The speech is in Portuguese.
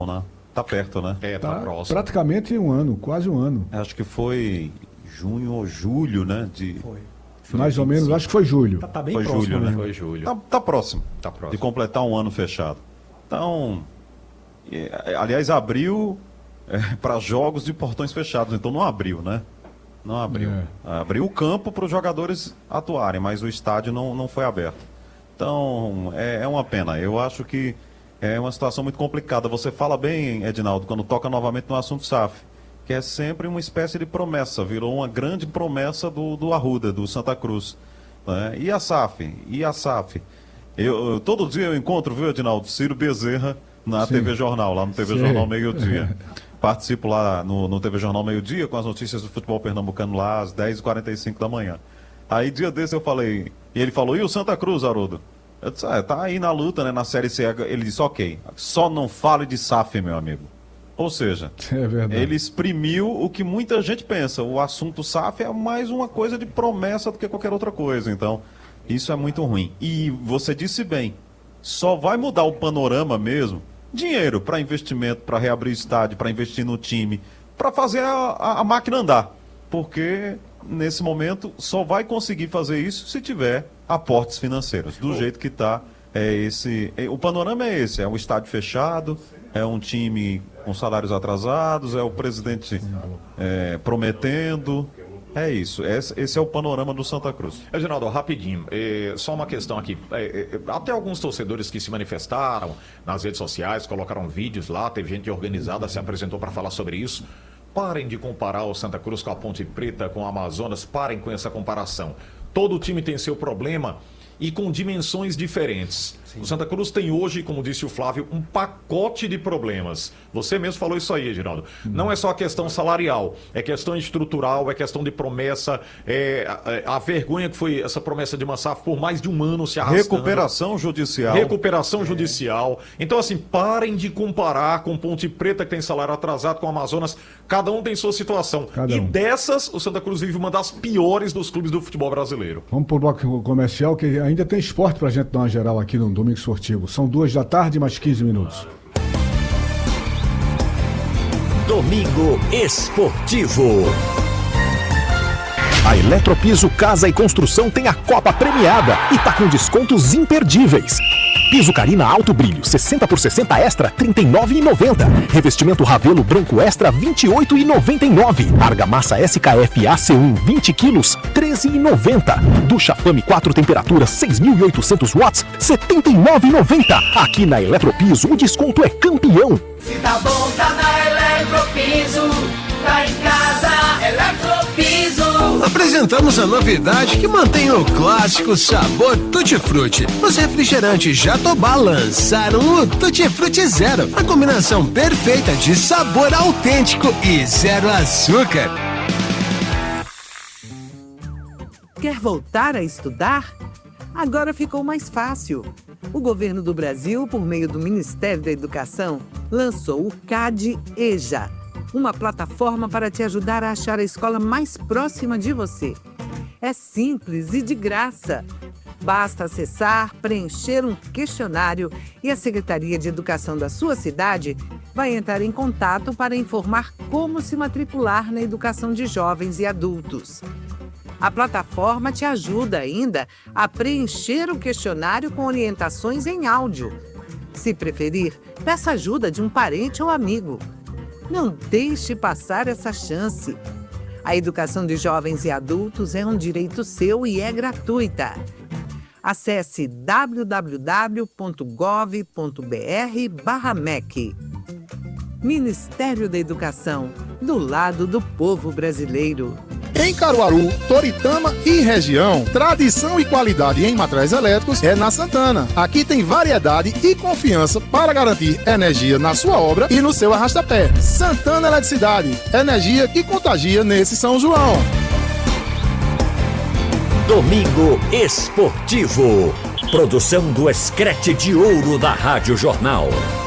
né? Tá perto, né? Tá próximo. praticamente um ano, quase um ano. Acho que foi junho ou julho, né? Foi. Mais ou menos, acho que foi julho. Tá bem Foi próximo, julho, né? Foi julho. Tá próximo. Tá próximo. De completar um ano fechado. Então, aliás, abriu para jogos de portões fechados, então não abriu, né? Não abriu. Abriu o campo para os jogadores atuarem, mas o estádio não foi aberto. Então, é uma pena. Eu acho que é uma situação muito complicada. Você fala bem, Edinaldo, quando toca novamente no assunto SAF, que é sempre uma espécie de promessa, virou uma grande promessa do Arruda, do Santa Cruz. Né? E a SAF? Todo dia eu encontro, viu, Edinaldo, Ciro Bezerra na Sim. TV Jornal, lá no TV Jornal Meio-Dia. Participo lá no TV Jornal Meio-Dia com as notícias do futebol pernambucano lá às 10h45 da manhã. Aí dia desse eu falei, e ele falou, e o Santa Cruz, Haroldo? Eu disse, tá aí na luta, né, na Série C. Ele disse, ok, só não fale de SAF, meu amigo. Ou seja, É verdade. ele exprimiu o que muita gente pensa. O assunto SAF é mais uma coisa de promessa do que qualquer outra coisa. Então, isso é muito ruim. E você disse bem, só vai mudar o panorama mesmo. Dinheiro para investimento, para reabrir estádio, para investir no time, para fazer a máquina andar. Porque, nesse momento, só vai conseguir fazer isso se tiver aportes financeiros. Do jeito que está, o panorama é esse, é um estádio fechado, é um time com salários atrasados, é o presidente prometendo. É isso, esse é o panorama do Santa Cruz. Reginaldo, rapidinho, só uma questão aqui. Até alguns torcedores que se manifestaram nas redes sociais, colocaram vídeos lá, teve gente organizada, se apresentou para falar sobre isso. Parem de comparar o Santa Cruz com a Ponte Preta, com o Amazonas, parem com essa comparação. Todo time tem seu problema e com dimensões diferentes. Sim. O Santa Cruz tem hoje, como disse o Flávio, um pacote de problemas. Você mesmo falou isso aí, Geraldo. Não é só a questão salarial, é questão estrutural, é questão de promessa, a vergonha que foi essa promessa de uma SAF por mais de um ano se arrastando. Recuperação judicial. Então, assim, parem de comparar com Ponte Preta, que tem salário atrasado, com Amazonas. Cada um tem sua situação. Dessas, o Santa Cruz vive uma das piores dos clubes do futebol brasileiro. Vamos pro bloco comercial, que ainda tem esporte pra gente dar uma geral aqui no Domingo Esportivo. São 2h, mais 15 minutos. Domingo Esportivo. A Eletropiso Casa e Construção tem a Copa premiada e tá com descontos imperdíveis. Piso Carina Alto Brilho 60 por 60 Extra R$ 39,90. Revestimento Ravelo Branco Extra R$ 28,99. Argamassa SKF AC1 20 quilos R$ 13,90. Ducha Fame 4 temperaturas 6.800 watts R$ 79,90. Aqui na Eletropiso o desconto é campeão. Se tá bom, tá na Eletropiso. Tá em casa, Eletropiso. Apresentamos a novidade que mantém o clássico sabor Tutti Frutti. Os refrigerantes Jatobá lançaram o Tutti Frutti Zero, a combinação perfeita de sabor autêntico e zero açúcar. Quer voltar a estudar? Agora ficou mais fácil. O governo do Brasil, por meio do Ministério da Educação, lançou o CAD-EJA, uma plataforma para te ajudar a achar a escola mais próxima de você. É simples e de graça. Basta acessar, preencher um questionário e a Secretaria de Educação da sua cidade vai entrar em contato para informar como se matricular na educação de jovens e adultos. A plataforma te ajuda ainda a preencher o questionário com orientações em áudio. Se preferir, peça ajuda de um parente ou amigo. Não deixe passar essa chance. A educação de jovens e adultos é um direito seu e é gratuita. Acesse www.gov.br/MEC. Ministério da Educação, do lado do povo brasileiro. Em Caruaru, Toritama e região, tradição e qualidade em materiais elétricos é na Santana. Aqui tem variedade e confiança para garantir energia na sua obra e no seu arrastapé. Santana Eletricidade, energia que contagia nesse São João. Domingo Esportivo. Produção do Escrete de Ouro da Rádio Jornal.